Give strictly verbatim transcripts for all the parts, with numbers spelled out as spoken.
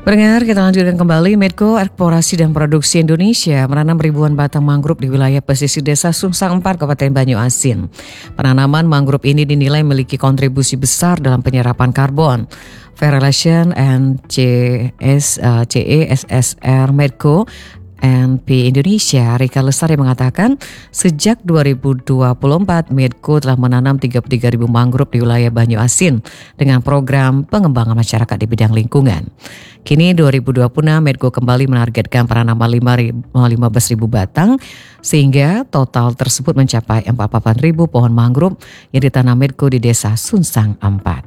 Pendengar, kita lanjutkan kembali. Medco Eksplorasi dan Produksi Indonesia menanam ribuan batang mangrove di wilayah pesisir Desa Sungsang empat, Kabupaten Banyuasin. Penanaman mangrove ini dinilai memiliki kontribusi besar dalam penyerapan karbon. Fairlation and C S, uh, C E S S R Medco N P Indonesia, Rika Lestari mengatakan sejak dua ribu dua puluh empat Medco telah menanam tiga puluh tiga ribu mangrove di wilayah Banyuasin dengan program pengembangan masyarakat di bidang lingkungan. Kini dua ribu dua puluh enam Medco kembali menargetkan penanaman lima belas ribu batang sehingga total tersebut mencapai empat puluh delapan ribu pohon mangrove yang ditanam Medco di Desa Sungsang empat.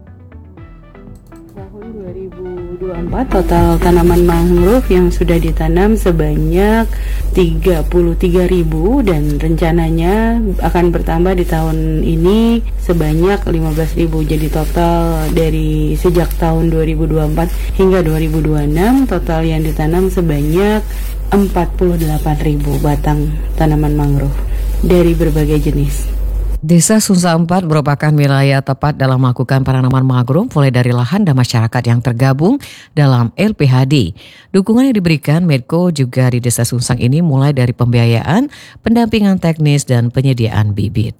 dua ribu dua puluh empat total tanaman mangrove yang sudah ditanam sebanyak tiga puluh tiga ribu dan rencananya akan bertambah di tahun ini sebanyak lima belas ribu. Jadi total dari sejak tahun dua ribu dua puluh empat hingga dua ribu dua puluh enam total yang ditanam sebanyak empat puluh delapan ribu batang tanaman mangrove dari berbagai jenis. Desa Sungsang empat merupakan wilayah tepat dalam melakukan penanaman mangrove mulai dari lahan dan masyarakat yang tergabung dalam L P H D. Dukungan yang diberikan Medco juga di Desa Sungsang ini mulai dari pembiayaan, pendampingan teknis, dan penyediaan bibit.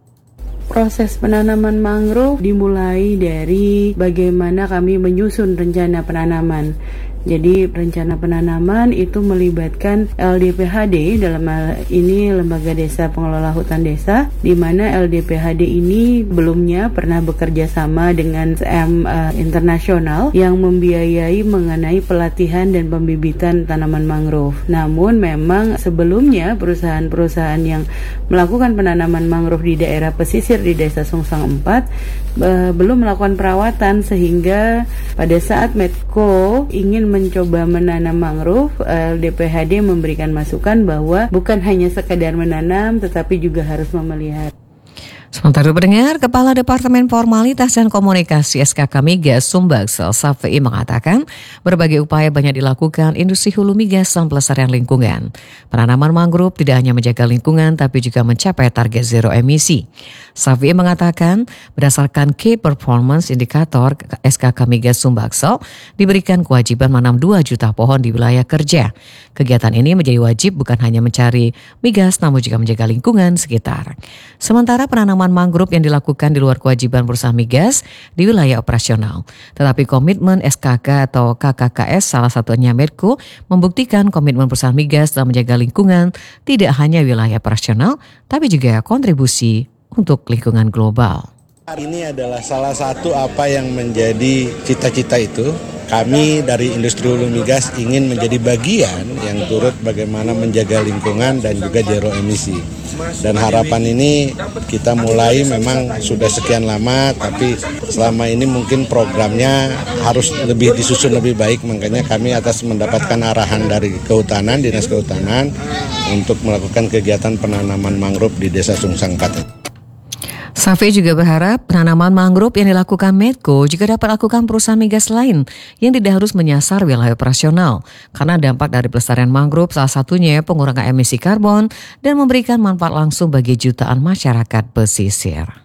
Proses penanaman mangrove dimulai dari bagaimana kami menyusun rencana penanaman. Jadi rencana penanaman itu melibatkan L D P H D, dalam hal ini Lembaga Desa Pengelola Hutan Desa, di mana L D P H D ini sebelumnya pernah bekerja sama dengan S M uh, internasional yang membiayai mengenai pelatihan dan pembibitan tanaman mangrove. Namun memang sebelumnya perusahaan-perusahaan yang melakukan penanaman mangrove di daerah pesisir di Desa Sungsang empat uh, belum melakukan perawatan, sehingga pada saat Medco ingin mencoba menanam mangrove, L D P H D memberikan masukan bahwa bukan hanya sekadar menanam tetapi juga harus memelihara. Sementara pendengar, Kepala Departemen Formalitas dan Komunikasi S K K Migas Sumbaksel Safei mengatakan berbagai upaya banyak dilakukan industri hulu migas dan pelestarian lingkungan. Penanaman mangrove tidak hanya menjaga lingkungan tapi juga mencapai target zero emisi. Safei mengatakan berdasarkan Key Performance Indicator S K K Migas Sumbaksel diberikan kewajiban menanam dua juta pohon di wilayah kerja. Kegiatan ini menjadi wajib bukan hanya mencari migas namun juga menjaga lingkungan sekitar. Sementara penanaman mangrove yang dilakukan di luar kewajiban perusahaan migas di wilayah operasional. Tetapi komitmen S K K atau K K K S salah satunya Medco membuktikan komitmen perusahaan migas dalam menjaga lingkungan tidak hanya wilayah operasional tapi juga kontribusi untuk lingkungan global. Ini adalah salah satu apa yang menjadi cita-cita itu. Kami dari industri hulu migas ingin menjadi bagian yang turut bagaimana menjaga lingkungan dan juga zero emisi. Dan harapan ini kita mulai memang sudah sekian lama, tapi selama ini mungkin programnya harus lebih disusun lebih baik. Makanya kami atas mendapatkan arahan dari Kehutanan, Dinas Kehutanan untuk melakukan kegiatan penanaman mangrove di Desa Sungsang empat. Safei juga berharap penanaman mangrove yang dilakukan Medco juga dapat lakukan perusahaan migas lain yang tidak harus menyasar wilayah operasional. Karena dampak dari pelestarian mangrove salah satunya pengurangan emisi karbon dan memberikan manfaat langsung bagi jutaan masyarakat pesisir.